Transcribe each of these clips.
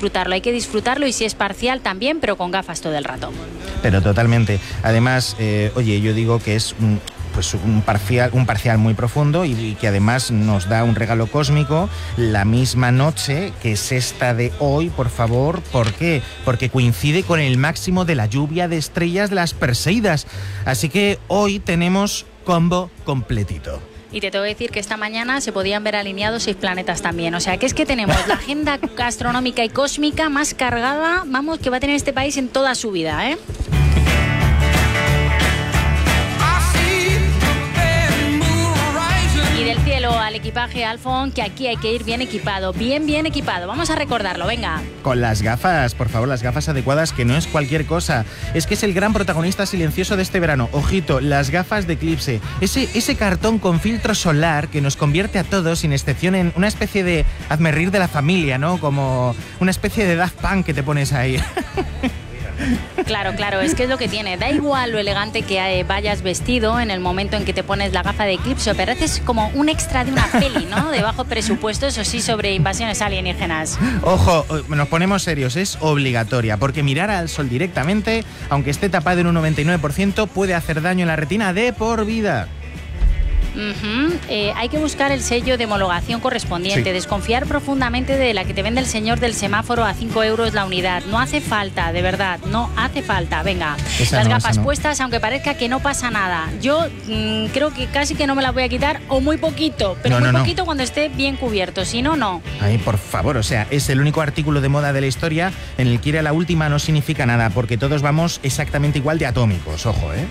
disfrutarlo y si es parcial también, pero con gafas todo el rato. Pero totalmente. Además, oye, yo digo que es un parcial muy profundo y que además nos da un regalo cósmico la misma noche que es esta de hoy, por favor. ¿Por qué? Porque coincide con el máximo de la lluvia de estrellas de las Perseidas. Así que hoy tenemos combo completito. Y te tengo que decir que esta mañana se podían ver alineados 6 planetas también. O sea, que es que tenemos la agenda astronómica y cósmica más cargada, vamos, que va a tener este país en toda su vida, ¿eh? Y del cielo al equipaje, Alfon, que aquí hay que ir bien equipado, bien equipado. Vamos a recordarlo, venga. Con las gafas, por favor, las gafas adecuadas, que no es cualquier cosa. Es que es el gran protagonista silencioso de este verano. Ojito, las gafas de Eclipse. Ese cartón con filtro solar que nos convierte a todos, sin excepción, en una especie de hazme reír de la familia, ¿no? Como una especie de Daft Punk que te pones ahí. Claro, es que es lo que tiene. Da igual lo elegante que vayas vestido en el momento en que te pones la gafa de Eclipse, pero es como un extra de una peli, ¿no? De bajo presupuesto, eso sí, sobre invasiones alienígenas. Ojo, nos ponemos serios, es obligatoria, porque mirar al sol directamente, aunque esté tapado en un 99%, puede hacer daño en la retina de por vida. Hay que buscar el sello de homologación correspondiente, sí. Desconfiar profundamente de la que te vende el señor del semáforo a 5 euros la unidad. No hace falta, de verdad, no hace falta. Venga, las gafas puestas, aunque parezca que no pasa nada. Yo creo que casi que no me las voy a quitar, o muy poquito, pero muy poquito cuando esté bien cubierto, si no, no. Ay, por favor, o sea, es el único artículo de moda de la historia en el que ir a la última no significa nada, porque todos vamos exactamente igual de atómicos, ojo, ¿eh?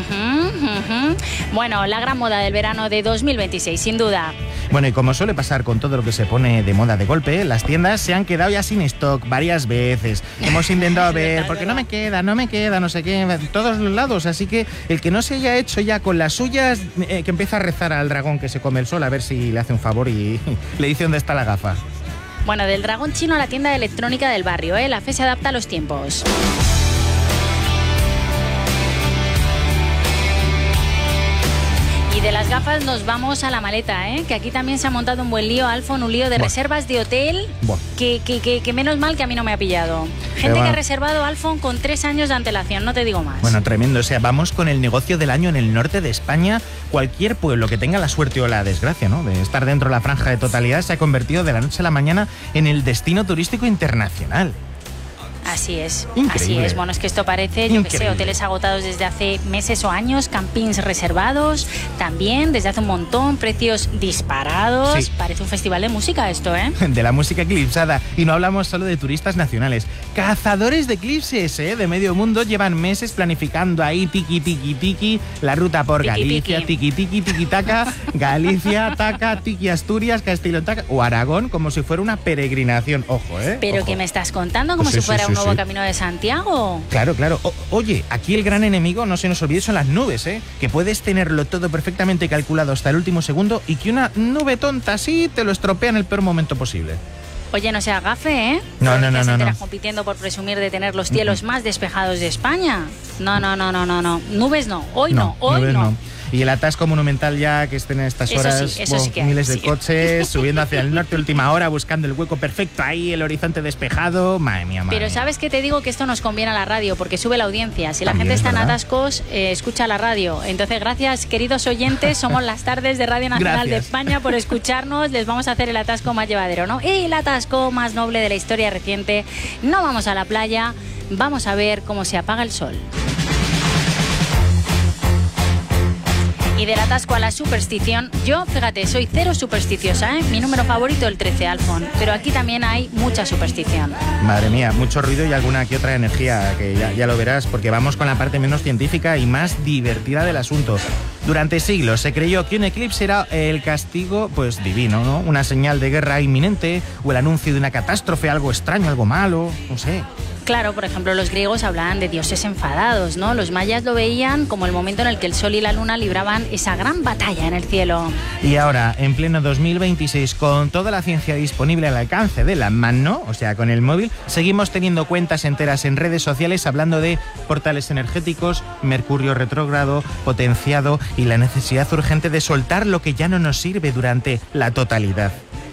Bueno, la gran moda del verano de 2026, sin duda. Bueno, y como suele pasar con todo lo que se pone de moda de golpe, las tiendas se han quedado ya sin stock varias veces. Hemos intentado ver, porque no me queda, no sé qué, en todos los lados. Así que el que no se haya hecho ya con las suyas, que empieza a rezar al dragón que se come el sol, a ver si le hace un favor y le dice dónde está la gafa. Bueno, del dragón chino a la tienda de electrónica del barrio, ¿eh? La fe se adapta a los tiempos. Y de las gafas nos vamos a la maleta, ¿eh? Que aquí también se ha montado un buen lío, Alfon, un lío de reservas de hotel que menos mal que a mí no me ha pillado. Gente que ha reservado, Alfon, con 3 años de antelación, no te digo más. Bueno, tremendo, o sea, vamos con el negocio del año en el norte de España. Cualquier pueblo que tenga la suerte o la desgracia, ¿no?, de estar dentro de la franja de totalidad se ha convertido de la noche a la mañana en el destino turístico internacional. Así es, increíble. Así es. Bueno, es que esto parece, yo que sé, hoteles agotados desde hace meses o años, campings reservados también desde hace un montón, precios disparados. Sí. Parece un festival de música esto, ¿eh? De la música eclipsada. Y no hablamos solo de turistas nacionales. Cazadores de eclipses, de medio mundo, llevan meses planificando ahí tiki, la ruta por Galicia, tiki taca, Galicia, taca, tiki Asturias, Castilla taca o Aragón, como si fuera una peregrinación. Ojo, ¿eh? Pero ojo. ¿Qué me estás contando? Como si fuera un nuevo camino de Santiago. Claro. Oye, aquí el gran enemigo, no se nos olvide, son las nubes, que puedes tenerlo todo perfectamente calculado hasta el último segundo y que una nube tonta así te lo estropea en el peor momento posible. Oye, no sea gafe, ¿eh? No. Compitiendo por presumir de tener los cielos más despejados de España. No. Nubes no. Hoy no. Y el atasco monumental ya que estén en estas horas, eso sí que miles de coches subiendo hacia el norte, última hora, buscando el hueco perfecto ahí, el horizonte despejado. Madre mía. Pero ¿sabes qué te digo? Que esto nos conviene a la radio porque sube la audiencia. Si la gente está en atascos, escucha la radio. Entonces, gracias, queridos oyentes, somos las tardes de Radio Nacional de España por escucharnos. Les vamos a hacer el atasco más llevadero, ¿no? Y el atasco más noble de la historia reciente. No vamos a la playa, vamos a ver cómo se apaga el sol. Y del atasco a la superstición, yo, fíjate, soy cero supersticiosa, ¿eh? Mi número favorito el 13, Alfon. Pero aquí también hay mucha superstición. Madre mía, mucho ruido y alguna que otra energía, que ya lo verás, porque vamos con la parte menos científica y más divertida del asunto. Durante siglos se creyó que un eclipse era el castigo, pues divino, ¿no? Una señal de guerra inminente o el anuncio de una catástrofe, algo extraño, algo malo, no sé. Claro, por ejemplo, los griegos hablaban de dioses enfadados, ¿no? Los mayas lo veían como el momento en el que el sol y la luna libraban esa gran batalla en el cielo. Y ahora, en pleno 2026, con toda la ciencia disponible al alcance de la mano, o sea, con el móvil, seguimos teniendo cuentas enteras en redes sociales hablando de portales energéticos, Mercurio retrógrado, potenciado y la necesidad urgente de soltar lo que ya no nos sirve durante la totalidad.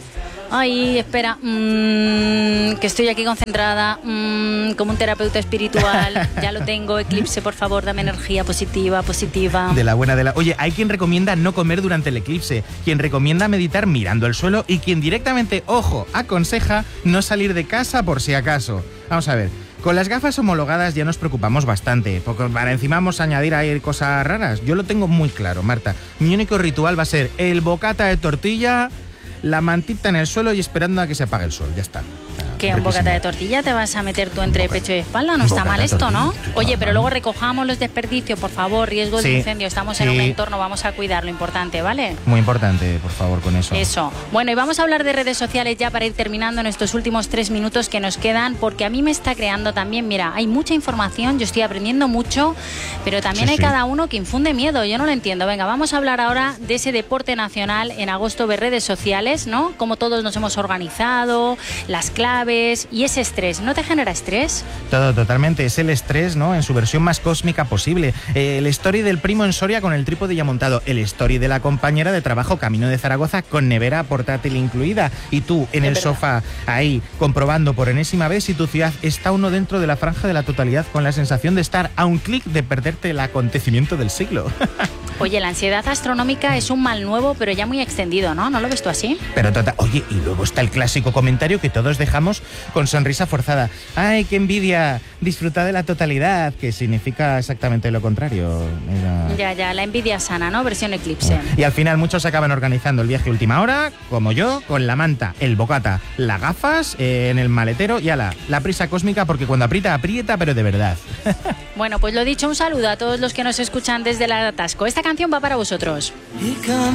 Ay, espera, que estoy aquí concentrada, como un terapeuta espiritual. Ya lo tengo, eclipse, por favor, dame energía positiva. De la buena, de la... Oye, hay quien recomienda no comer durante el eclipse, quien recomienda meditar mirando el suelo y quien directamente, ojo, aconseja no salir de casa por si acaso. Vamos a ver. Con las gafas homologadas ya nos preocupamos bastante, porque para encima vamos a añadir ahí cosas raras. Yo lo tengo muy claro, Marta. Mi único ritual va a ser el bocata de tortilla, la mantita en el suelo y esperando a que se apague el sol. Ya está. ¿Qué, un bocata de tortilla te vas a meter tú entre pecho y espalda? No está mal esto, ¿no? Oye, pero luego recojamos los desperdicios, por favor, riesgo de incendio. Estamos en un entorno, vamos a cuidar lo importante, ¿vale? Muy importante, por favor, con eso. Eso. Bueno, y vamos a hablar de redes sociales ya para ir terminando en estos últimos 3 minutos que nos quedan, porque a mí me está creando también, mira, hay mucha información, yo estoy aprendiendo mucho, pero también hay cada uno que infunde miedo, yo no lo entiendo. Venga, vamos a hablar ahora de ese deporte nacional en agosto de redes sociales, ¿no? Cómo todos nos hemos organizado, las claves y ese estrés. ¿No te genera estrés? Todo, totalmente. Es el estrés, ¿no? En su versión más cósmica posible. El story del primo en Soria con el trípode ya montado. El story de la compañera de trabajo camino de Zaragoza con nevera portátil incluida. Y tú en el sofá, ahí, comprobando por enésima vez si tu ciudad está o no dentro de la franja de la totalidad, con la sensación de estar a un clic de perderte el acontecimiento del siglo. Oye, la ansiedad astronómica es un mal nuevo, pero ya muy extendido, ¿no? ¿No lo ves tú así? Pero oye, y luego está el clásico comentario que todos dejamos con sonrisa forzada. ¡Ay, qué envidia! Disfruta de la totalidad, que significa exactamente lo contrario. Ya, la envidia sana, ¿no? Versión eclipse. Y al final muchos acaban organizando el viaje última hora, como yo, con la manta, el bocata, las gafas en el maletero y ala, la prisa cósmica, porque cuando aprieta, pero de verdad. Bueno, pues lo dicho, un saludo a todos los que nos escuchan desde el atasco. Esta canción va para vosotros.